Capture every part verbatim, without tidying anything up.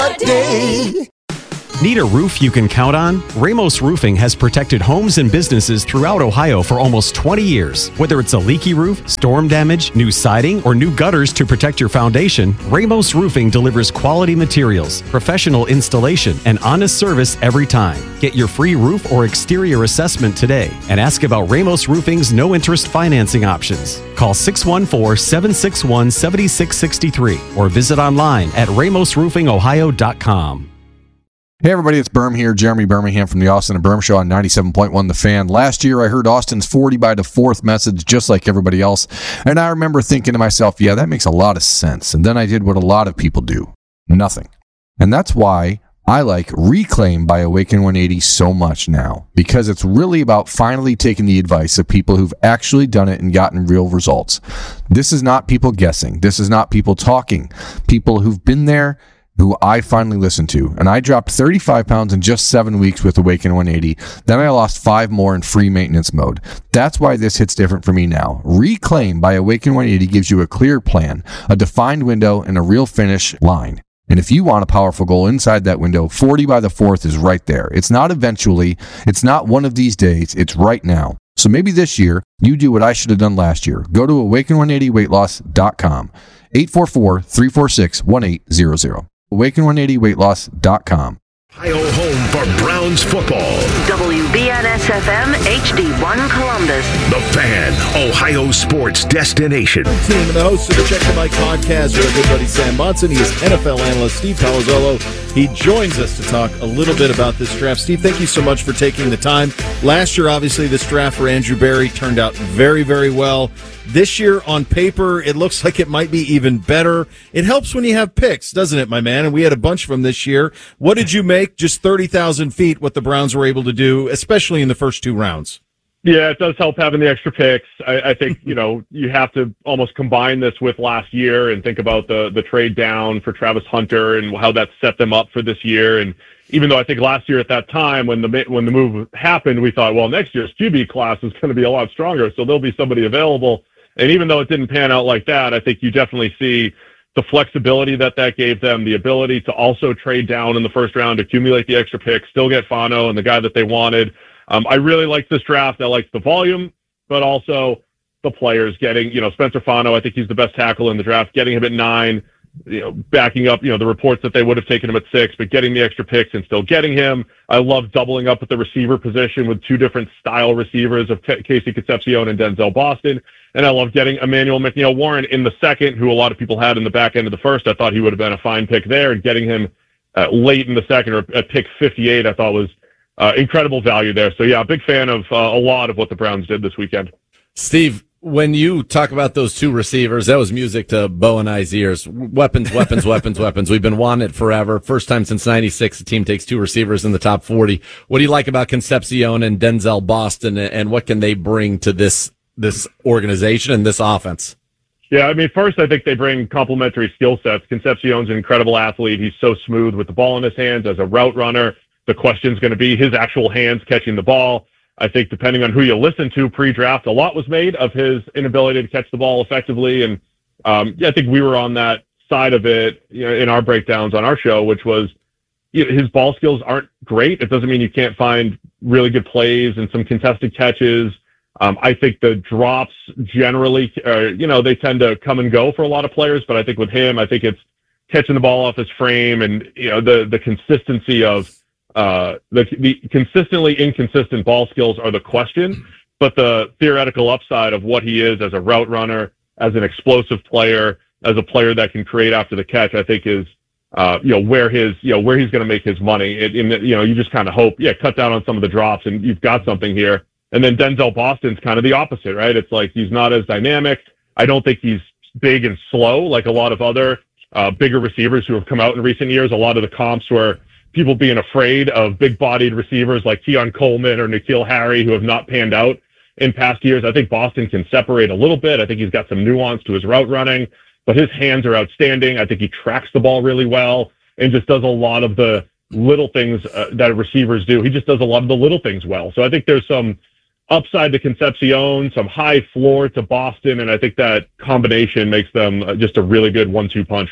a day. Need a roof you can count on? Ramos Roofing has protected homes and businesses throughout Ohio for almost twenty years. Whether it's a leaky roof, storm damage, new siding, or new gutters to protect your foundation, Ramos Roofing delivers quality materials, professional installation, and honest service every time. Get your free roof or exterior assessment today and ask about Ramos Roofing's no-interest financing options. Call six one four, seven six one, seven six six three or visit online at ramos roofing ohio dot com. Hey everybody, it's Berm here, Jeremy Birmingham from the Austin and Berm Show on ninety-seven point one The Fan. Last year I heard Austin's forty by the fourth message just like everybody else, and I remember thinking to myself, yeah, that makes a lot of sense. And then I did what a lot of people do, nothing. And that's why I like Reclaim by Awaken one eighty so much now, because it's really about finally taking the advice of people who've actually done it and gotten real results. This is not people guessing. This is not people talking. People who've been there, who I finally listened to. And I dropped thirty-five pounds in just seven weeks with Awaken one eighty. Then I lost five more in free maintenance mode. That's why this hits different for me now. Reclaim by Awaken one eighty gives you a clear plan, a defined window, and a real finish line. And if you want a powerful goal inside that window, forty by the fourth is right there. It's not eventually. It's not one of these days. It's right now. So maybe this year, you do what I should have done last year. Go to awaken one eighty weight loss dot com. eight four four, three four six, one eight zero zero. awaken one eighty weight loss dot com. Ohio home for Browns football. W B N S F M H D one Columbus. The Fan, Ohio sports destination. Team and the host of the Check the Mike podcast, our good buddy Sam Monson. He is N F L analyst Steve Palazzolo. He joins us to talk a little bit about this draft. Steve, thank you so much for taking the time. Last year, obviously, this draft for Andrew Berry turned out very, very well. This year, on paper, it looks like it might be even better. It helps when you have picks, doesn't it, my man? And we had a bunch of them this year. What did you make, just thirty thousand feet, what the Browns were able to do, especially in the first two rounds? Yeah, it does help having the extra picks. I, I think, you know, you have to almost combine this with last year and think about the the trade down for Travis Hunter and how that set them up for this year. And even though I think last year at that time when the when the move happened, we thought, well, next year's Q B class is going to be a lot stronger, so there'll be somebody available. And even though it didn't pan out like that, I think you definitely see the flexibility that that gave them, the ability to also trade down in the first round, accumulate the extra picks, still get Fano and the guy that they wanted. Um, I really like this draft. I like the volume, but also the players getting, you know, Spencer Fano, I think he's the best tackle in the draft, getting him at nine, you know, backing up, you know, the reports that they would have taken him at six, but getting the extra picks and still getting him. I love doubling up at the receiver position with two different style receivers of T- Casey Concepcion and Denzel Boston. And I love getting Emmanuel McNeil-Warren in the second, who a lot of people had in the back end of the first. I thought he would have been a fine pick there, and getting him uh, late in the second or at pick fifty-eight, I thought was uh, incredible value there. So, yeah, a big fan of uh, a lot of what the Browns did this weekend. Steve, when you talk about those two receivers, that was music to Bo and I's ears. Weapons, weapons, weapons, weapons. We've been wanting it forever. First time since ninety-six, a team takes two receivers in the top forty. What do you like about Concepcion and Denzel Boston, and what can they bring to this this organization and this offense? Yeah, I mean, first, I think they bring complementary skill sets. Concepcion's an incredible athlete. He's so smooth with the ball in his hands as a route runner. The question's going to be his actual hands catching the ball. I think depending on who you listen to pre-draft, a lot was made of his inability to catch the ball effectively. And um, yeah, I think we were on that side of it, you know, in our breakdowns on our show, which was, you know, his ball skills aren't great. It doesn't mean you can't find really good plays and some contested catches. Um, I think the drops generally, uh, you know, they tend to come and go for a lot of players, but I think with him, I think it's catching the ball off his frame and, you know, the, the consistency of, uh, the, the consistently inconsistent ball skills are the question, but the theoretical upside of what he is as a route runner, as an explosive player, as a player that can create after the catch, I think is, uh, you know, where his, you know, where he's going to make his money. It, in the, you know, you just kind of hope, yeah, cut down on some of the drops and you've got something here. And then Denzel Boston's kind of the opposite, right? It's like he's not as dynamic. I don't think he's big and slow like a lot of other uh, bigger receivers who have come out in recent years. A lot of the comps were people being afraid of big-bodied receivers like Keon Coleman or N'Keal Harry who have not panned out in past years. I think Boston can separate a little bit. I think he's got some nuance to his route running, but his hands are outstanding. I think he tracks the ball really well and just does a lot of the little things uh, that receivers do. He just does a lot of the little things well. So I think there's some upside to Concepcion, some high floor to Boston, and I think that combination makes them just a really good one two punch.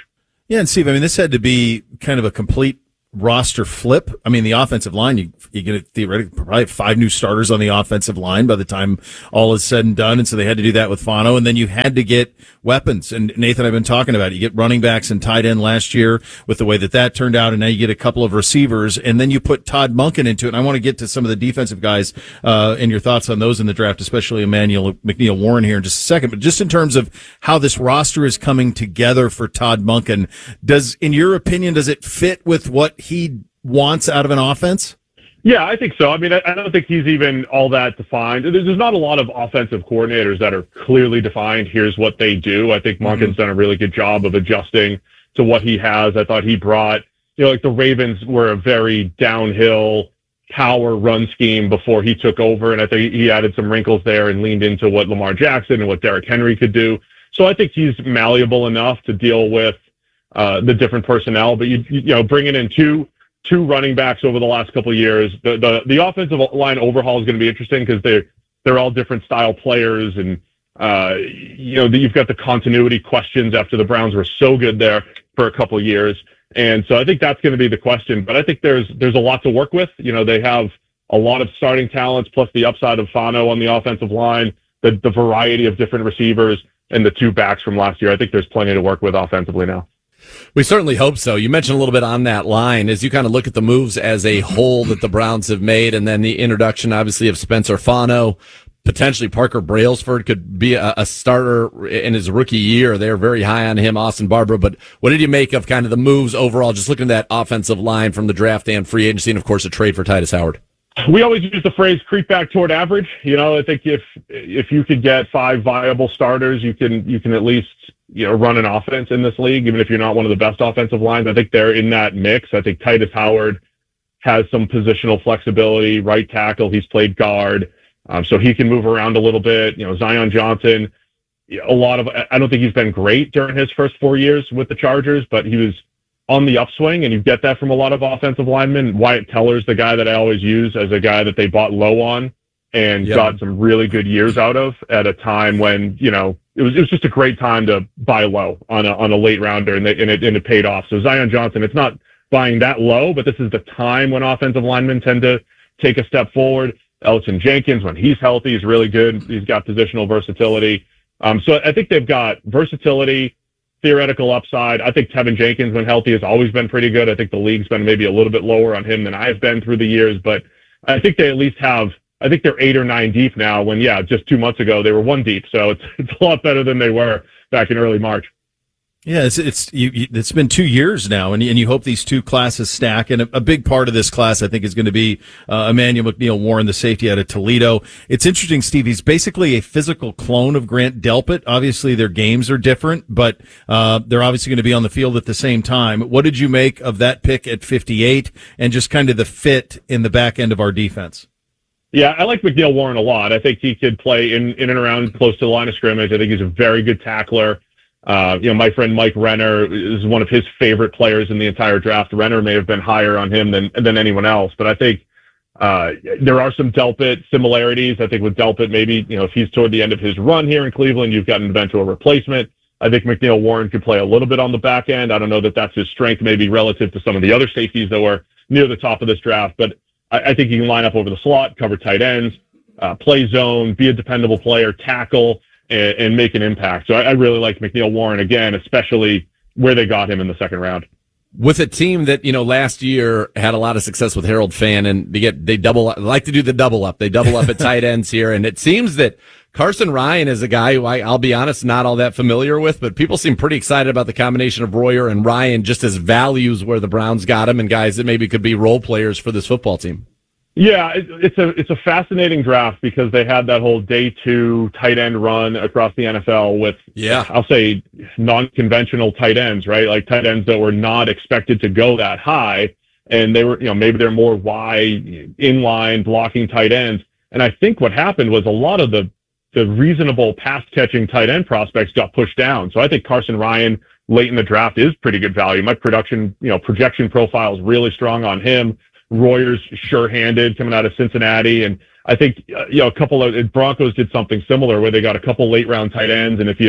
Yeah, and Steve, I mean, this had to be kind of a complete roster flip. I mean, the offensive line, you you get theoretically probably five new starters on the offensive line by the time all is said and done, and so they had to do that with Fano, and then you had to get weapons. And Nathan, I've been talking about it. You get running backs and tight end last year with the way that that turned out, and now you get a couple of receivers, and then you put Todd Monken into it. And I want to get to some of the defensive guys uh, and your thoughts on those in the draft, especially Emmanuel McNeil Warren here in just a second. But just in terms of how this roster is coming together for Todd Monken, does, in your opinion, does it fit with what he wants out of an offense? Yeah, I think so. I mean, I, I don't think he's even all that defined. There's, there's not a lot of offensive coordinators that are clearly defined. Here's what they do. I think Monken's mm-hmm. done a really good job of adjusting to what he has. I thought he brought, you know, like the Ravens were a very downhill power run scheme before he took over, and I think he added some wrinkles there and leaned into what Lamar Jackson and what Derrick Henry could do. So I think he's malleable enough to deal with uh, the different personnel. But you, you know, bringing in two. two running backs over the last couple of years. The the, the offensive line overhaul is going to be interesting because they're, they're all different style players. And, uh, you know, you've got the continuity questions after the Browns were so good there for a couple of years. And so I think that's going to be the question. But I think there's there's a lot to work with. You know, they have a lot of starting talents plus the upside of Fano on the offensive line, the, the variety of different receivers, and the two backs from last year. I think there's plenty to work with offensively now. We certainly hope so. You mentioned a little bit on that line as you kind of look at the moves as a whole that the Browns have made, and then the introduction, obviously, of Spencer Fano. Potentially Parker Brailsford could be a, a starter in his rookie year. They're very high on him, Austin Barber. But what did you make of kind of the moves overall, just looking at that offensive line from the draft and free agency, and, of course, a trade for Titus Howard? We always use the phrase creep back toward average. You know, I think if if you could get five viable starters, you can you can at least, you know, run an offense in this league, even if you're not one of the best offensive lines. I think they're in that mix. I think Titus Howard has some positional flexibility, right tackle. He's played guard, um, so he can move around a little bit. You know, Zion Johnson, a lot of, I don't think he's been great during his first four years with the Chargers, but he was on the upswing, and you get that from a lot of offensive linemen. Wyatt Teller's the guy that I always use as a guy that they bought low on and yep. got some really good years out of at a time when, you know, it was it was just a great time to buy low on a on a late rounder, and, they, and it and it paid off. So Zion Johnson, it's not buying that low, but this is the time when offensive linemen tend to take a step forward. Elgton Jenkins, when he's healthy, is really good. He's got positional versatility. Um, so I think they've got versatility, theoretical upside. I think Tevin Jenkins, when healthy, has always been pretty good. I think the league's been maybe a little bit lower on him than I've been through the years, but I think they at least have, I think they're eight or nine deep now when, yeah, just two months ago they were one deep. So it's, it's a lot better than they were back in early March. Yeah, it's it's you, you, it's been two years now, and and you hope these two classes stack. And a, a big part of this class, I think, is going to be uh, Emmanuel McNeil Warren, the safety out of Toledo. It's interesting, Steve. He's basically a physical clone of Grant Delpit. Obviously, their games are different, but uh, they're obviously going to be on the field at the same time. What did you make of that pick at fifty-eight, and just kind of the fit in the back end of our defense? Yeah, I like McNeil Warren a lot. I think he could play in in and around close to the line of scrimmage. I think he's a very good tackler. Uh, you know, my friend Mike Renner is one of his favorite players in the entire draft. Renner may have been higher on him than than anyone else, but I think uh, there are some Delpit similarities. I think with Delpit, maybe, you know, if he's toward the end of his run here in Cleveland, you've got an eventual replacement. I think McNeil Warren could play a little bit on the back end. I don't know that that's his strength, maybe relative to some of the other safeties that were near the top of this draft, but I, I think he can line up over the slot, cover tight ends, uh, play zone, be a dependable player, tackle, and, and make an impact. So I, I really like McNeil Warren, again, especially where they got him in the second round. With a team that, you know, last year had a lot of success with Harold Fan, and they get, they double, like to do the double up. They double up at tight ends here. And it seems that Carson Ryan is a guy who I, I'll be honest, not all that familiar with, but people seem pretty excited about the combination of Royer and Ryan just as values where the Browns got him and guys that maybe could be role players for this football team. Yeah, it, it's a it's a fascinating draft because they had that whole day two tight end run across the N F L with, yeah, I'll say, non-conventional tight ends, right? Like tight ends that were not expected to go that high, and they were, you know, maybe they're more wide, inline blocking tight ends. And I think what happened was a lot of the the reasonable pass catching tight end prospects got pushed down. So I think Carson Ryan late in the draft is pretty good value. My production, you know, projection profile is really strong on him. Royer's sure-handed coming out of Cincinnati, and I think uh, you know a couple of Broncos did something similar where they got a couple late-round tight ends, and if you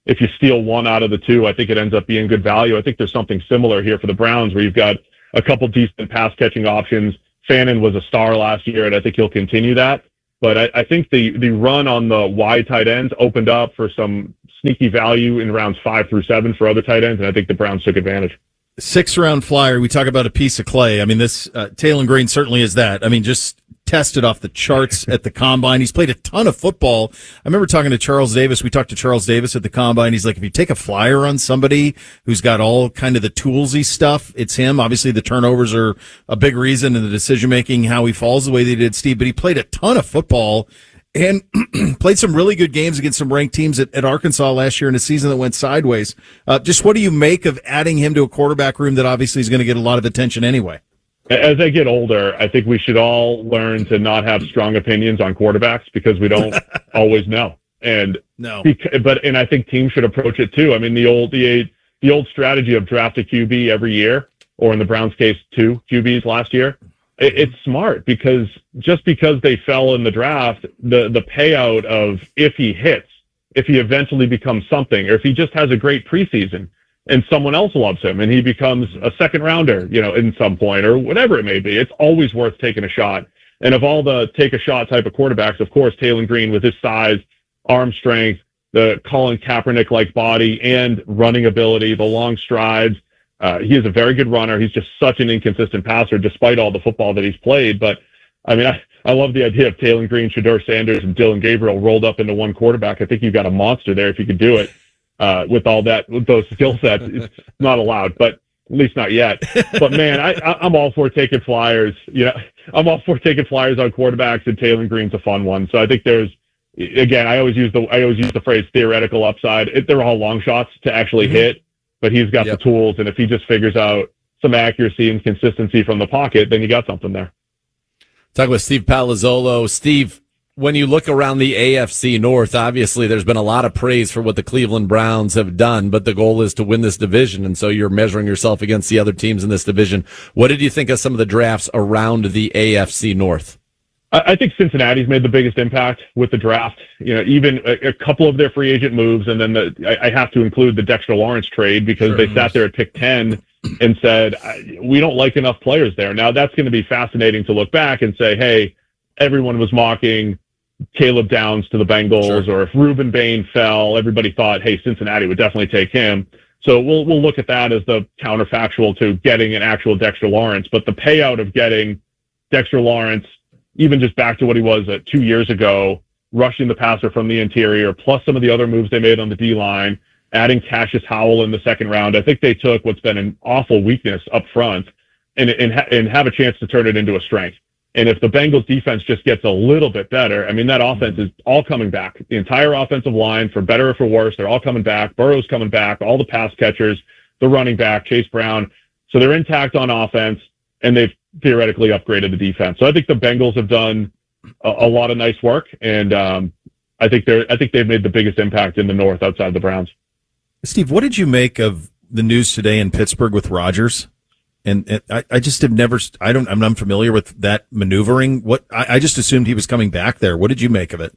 if you steal one out of the two, I think it ends up being good value. I think there's something similar here for the Browns where you've got a couple decent pass catching options. Fannin was a star last year, and I think he'll continue that. But I, I think the, the run on the wide tight ends opened up for some sneaky value in rounds five through seven for other tight ends, and I think the Browns took advantage. Six round flyer. We talk about a piece of clay. I mean, this uh, Taylor Green certainly is that. I mean, just tested off the charts at the combine. He's played a ton of football. I remember talking to Charles Davis. We talked to Charles Davis at the combine. He's like, if you take a flyer on somebody who's got all kind of the toolsy stuff, it's him. Obviously, the turnovers are a big reason in the decision making, how he falls the way they did, Steve. But he played a ton of football and played some really good games against some ranked teams at, at Arkansas last year in a season that went sideways. Uh, just what do you make of adding him to a quarterback room that obviously is going to get a lot of attention anyway? As I get older, I think we should all learn to not have strong opinions on quarterbacks because we don't always know. And no, because, but and I think teams should approach it too. I mean, the old the the old strategy of draft a Q B every year, or in the Browns' case, two Q Bs last year. It, it's smart because just because they fell in the draft, the the payout of if he hits, if he eventually becomes something, or if he just has a great preseason and someone else loves him and he becomes a second rounder, you know, in some point or whatever it may be, it's always worth taking a shot. And of all the take a shot type of quarterbacks, of course, Taylor Green with his size, arm strength, the Colin Kaepernick-like body and running ability, the long strides. Uh, he is a very good runner. He's just such an inconsistent passer despite all the football that he's played. But I mean, I, I love the idea of Taylor Green, Shedeur Sanders, and Dylan Gabriel rolled up into one quarterback. I think you've got a monster there if you could do it. Uh, with all that, with those skill sets, it's not allowed, but at least not yet. But man, I, I, I'm all for taking flyers. You know, I'm all for taking flyers on quarterbacks, and Taylor Green's a fun one. So I think there's, again, I always use the, I always use the phrase theoretical upside. It, they're all long shots to actually mm-hmm. hit, but he's got yep. the tools, and if he just figures out some accuracy and consistency from the pocket, then you got something there. Talking with Steve Palazzolo. Steve, when you look around the A F C North, obviously there's been a lot of praise for what the Cleveland Browns have done, but the goal is to win this division, and so you're measuring yourself against the other teams in this division. What did you think of some of the drafts around the A F C North? I think Cincinnati's made the biggest impact with the draft. You know, even a, a couple of their free agent moves, and then the, I, I have to include the Dexter Lawrence trade because sure. they sat there at pick ten and said, we don't like enough players there. Now, that's going to be fascinating to look back and say, hey, everyone was mocking Caleb Downs to the Bengals, sure. or if Reuben Bain fell, everybody thought, hey, Cincinnati would definitely take him. So we'll we'll look at that as the counterfactual to getting an actual Dexter Lawrence. But the payout of getting Dexter Lawrence, even just back to what he was uh, two years ago, rushing the passer from the interior, plus some of the other moves they made on the D-line, adding Cassius Howell in the second round, I think they took what's been an awful weakness up front and and, ha- and have a chance to turn it into a strength. And if the Bengals defense just gets a little bit better, I mean, that offense is all coming back. The entire offensive line, for better or for worse, they're all coming back. Burrow's coming back, all the pass catchers, the running back, Chase Brown. So they're intact on offense, and they've theoretically upgraded the defense. So I think the Bengals have done a, a lot of nice work, and um, I think they're I think they've made the biggest impact in the North outside the Browns. Steve, what did you make of the news today in Pittsburgh with Rodgers? And, and I, I just have never, I don't, I'm unfamiliar with that maneuvering. What, I, I just assumed he was coming back there. What did you make of it?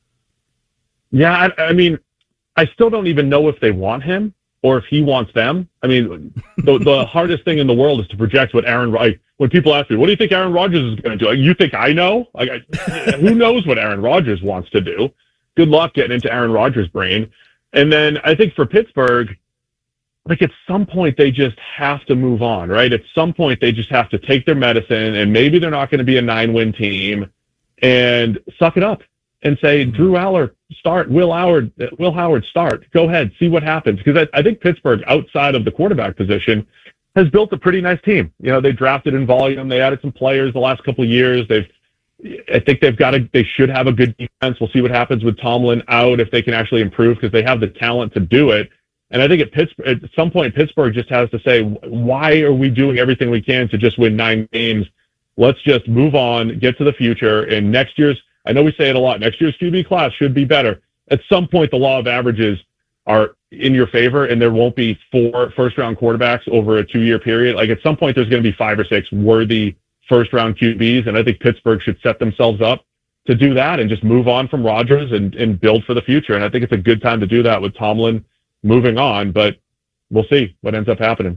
Yeah, I, I mean, I still don't even know if they want him or if he wants them. I mean, the, the hardest thing in the world is to project what Aaron, like, when people ask me, what do you think Aaron Rodgers is going to do? Like, you think I know? Like, I, who knows what Aaron Rodgers wants to do? Good luck getting into Aaron Rodgers' brain. And then I think for Pittsburgh, like at some point they just have to move on, right? At some point they just have to take their medicine, and maybe they're not going to be a nine-win team, and suck it up and say, mm-hmm. Drew Aller, start. Will Howard, Will Howard, start. Go ahead, see what happens. Because I, I think Pittsburgh, outside of the quarterback position, has built a pretty nice team. You know, they drafted in volume. They added some players the last couple of years. They've, I think they've got a, they should have a good defense. We'll see what happens with Tomlin out, if they can actually improve, because they have the talent to do it. And I think at Pittsburgh, at some point, Pittsburgh just has to say, why are we doing everything we can to just win nine games? Let's just move on, get to the future. And next year's, I know we say it a lot, next year's Q B class should be better. At some point, the law of averages are in your favor, and there won't be four first-round quarterbacks over a two-year period. Like at some point, there's going to be five or six worthy first-round Q Bs, and I think Pittsburgh should set themselves up to do that and just move on from Rodgers and, and build for the future. And I think it's a good time to do that with Tomlin moving on, but we'll see what ends up happening.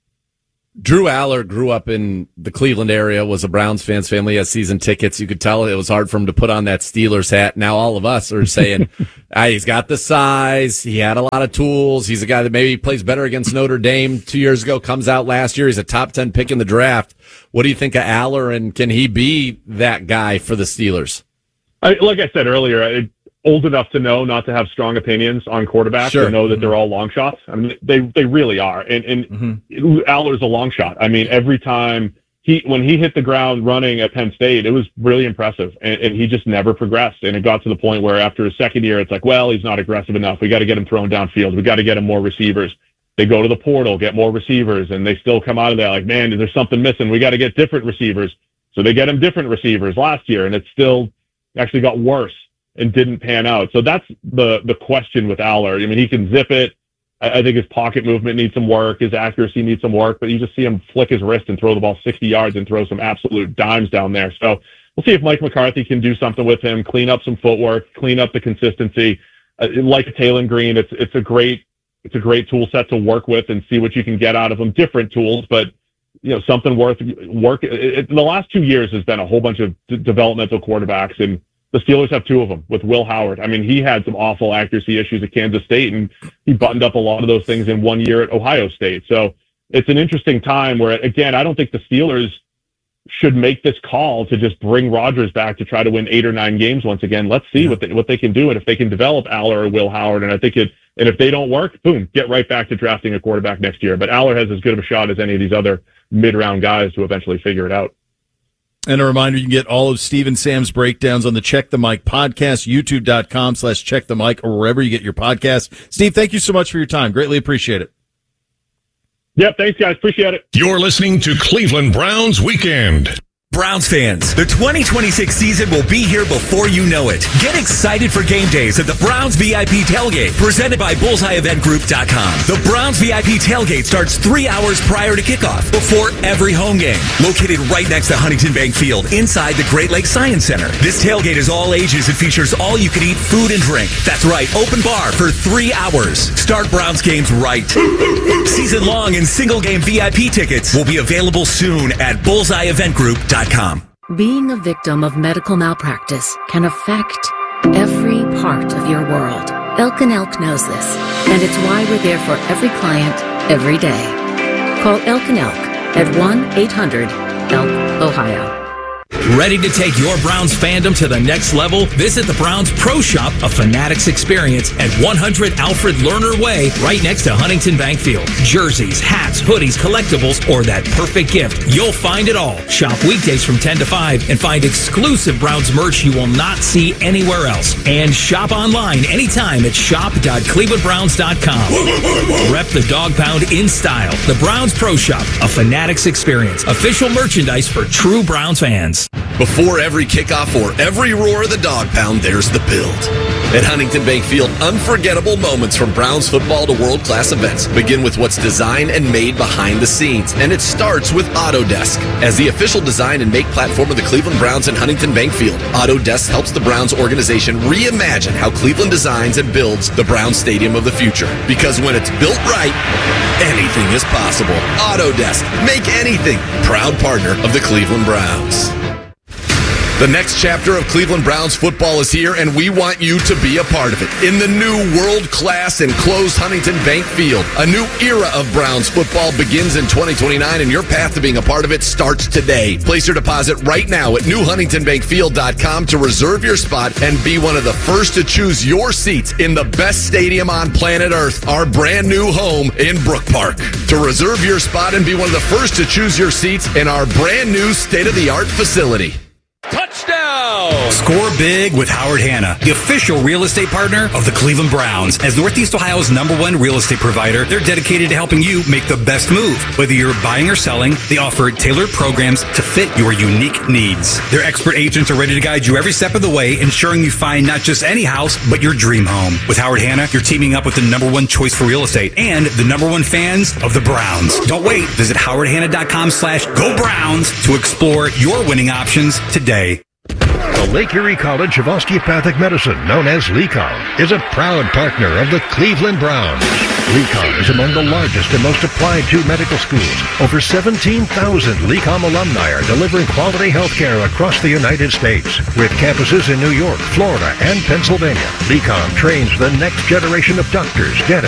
Drew Aller grew up in the Cleveland area, was a Browns fans family, has season tickets. You could tell it was hard for him to put on that Steelers hat. Now all of us are saying, ah, he's got the size. He had a lot of tools. He's a guy that maybe plays better against Notre Dame two years ago, comes out last year. He's a top ten pick in the draft. What do you think of Aller, and can he be that guy for the Steelers? I, like I said earlier, I, old enough to know not to have strong opinions on quarterbacks sure. and know that mm-hmm. they're all long shots. I mean, they they really are. And and mm-hmm. Aller's a long shot. I mean, every time he when he hit the ground running at Penn State, it was really impressive. And, and he just never progressed. And it got to the point where after his second year, it's like, well, he's not aggressive enough. We got to get him thrown downfield. We got to get him more receivers. They go to the portal, get more receivers, and they still come out of there like, man, is there something missing? We got to get different receivers. So they get him different receivers last year, and it still actually got worse and didn't pan out. So that's the the question with Aller. I mean, he can zip it. I, I think his pocket movement needs some work. His accuracy needs some work, but you just see him flick his wrist and throw the ball sixty yards and throw some absolute dimes down there. So we'll see if Mike McCarthy can do something with him, clean up some footwork, clean up the consistency. Uh, like Taylon Green, it's it's a great it's a great tool set to work with and see what you can get out of him. Different tools, but you know, something worth work. It, it, the last two years has been a whole bunch of d- developmental quarterbacks, and the Steelers have two of them with Will Howard. I mean, he had some awful accuracy issues at Kansas State, and he buttoned up a lot of those things in one year at Ohio State. So it's an interesting time where, again, I don't think the Steelers should make this call to just bring Rodgers back to try to win eight or nine games once again. Let's see yeah. what they, what they can do, and if they can develop Aller or Will Howard. And I think it, and if they don't work, boom, get right back to drafting a quarterback next year. But Aller has as good of a shot as any of these other mid-round guys to eventually figure it out. And a reminder, you can get all of Steve and Sam's breakdowns on the Check the Mic podcast, youtube.com slash check the mic, or wherever you get your podcasts. Steve, thank you so much for your time. Greatly appreciate it. Yep, thanks, guys. Appreciate it. You're listening to Cleveland Browns Weekend. Browns fans, the twenty twenty-six season will be here before you know it. Get excited for game days at the Browns V I P Tailgate, presented by bullseye event group dot com. The Browns V I P Tailgate starts three hours prior to kickoff, before every home game. Located right next to Huntington Bank Field, inside the Great Lakes Science Center. This tailgate is all ages and features all-you-can-eat food and drink. That's right, open bar for three hours. Start Browns games right. Season-long and single-game V I P tickets will be available soon at bullseye event group dot com. Being a victim of medical malpractice can affect every part of your world. Elk and Elk knows this, and it's why we're there for every client, every day. Call Elk and Elk at one eight hundred elk ohio. Ready to take your Browns fandom to the next level? Visit the Browns Pro Shop, a Fanatics experience at one hundred Alfred Lerner Way, right next to Huntington Bank Field. Jerseys, hats, hoodies, collectibles, or that perfect gift. You'll find it all. Shop weekdays from ten to five and find exclusive Browns merch you will not see anywhere else. And shop online anytime at shop dot cleveland browns dot com. Rep the dog pound in style. The Browns Pro Shop, a Fanatics experience. Official merchandise for true Browns fans. Before every kickoff or every roar of the dog pound, there's the build. At Huntington Bank Field, unforgettable moments from Browns football to world-class events begin with what's designed and made behind the scenes, and it starts with Autodesk. As the official design and make platform of the Cleveland Browns and Huntington Bank Field, Autodesk helps the Browns organization reimagine how Cleveland designs and builds the Browns Stadium of the future. Because when it's built right, anything is possible. Autodesk, make anything. Proud partner of the Cleveland Browns. The next chapter of Cleveland Browns football is here, and we want you to be a part of it. In the new world-class enclosed Huntington Bank Field, a new era of Browns football begins in twenty twenty-nine, and your path to being a part of it starts today. Place your deposit right now at new huntington bank field dot com to reserve your spot and be one of the first to choose your seats in the best stadium on planet Earth, our brand new home in Brook Park. To reserve your spot and be one of the first to choose your seats in our brand new state-of-the-art facility. Touchdown! Score big with Howard Hanna, the official real estate partner of the Cleveland Browns. As Northeast Ohio's number one real estate provider, they're dedicated to helping you make the best move. Whether you're buying or selling, they offer tailored programs to fit your unique needs. Their expert agents are ready to guide you every step of the way, ensuring you find not just any house, but your dream home. With Howard Hanna, you're teaming up with the number one choice for real estate and the number one fans of the Browns. Don't wait. Visit howard hanna dot com slash go Browns to explore your winning options today. The Lake Erie College of Osteopathic Medicine, known as LECOM, is a proud partner of the Cleveland Browns. LECOM is among the largest and most applied to medical schools. Over seventeen thousand LECOM alumni are delivering quality health care across the United States. With campuses in New York, Florida, and Pennsylvania, LECOM trains the next generation of doctors, dentists,